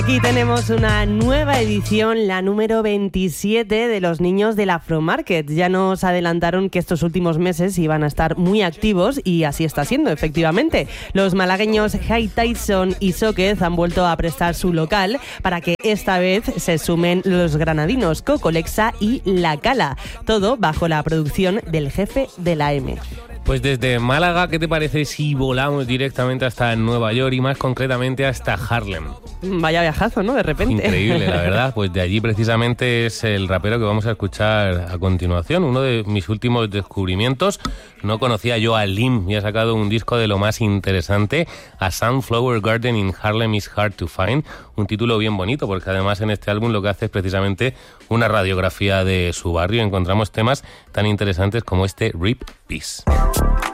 Aquí tenemos una nueva edición, la número 27 de los niños del Afromarket. Ya nos adelantaron que estos últimos meses iban a estar muy activos y así está siendo, efectivamente. Los malagueños High Tyson y Sóquez han vuelto a prestar su local para que esta vez se sumen los granadinos Cocolexa y La Cala. Todo bajo la producción del jefe de la M. Pues desde Málaga, ¿qué te parece si volamos directamente hasta Nueva York y más concretamente hasta Harlem? Vaya viajazo, ¿no? De repente. Increíble, la verdad. Pues de allí precisamente es el rapero que vamos a escuchar a continuación. Uno de mis últimos descubrimientos. No conocía yo a Lim y ha sacado un disco de lo más interesante, A Sunflower Garden in Harlem is Hard to Find. Un título bien bonito porque además en este álbum lo que hace es precisamente una radiografía de su barrio. Encontramos temas tan interesantes como este Rip Peace.